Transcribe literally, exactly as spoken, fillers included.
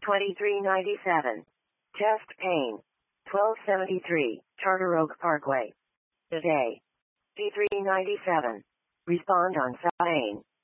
twenty-three ninety-seven. Test pane. twelve seventy-three, Charter Oak Parkway. Today. D three ninety-seven. Respond on pane.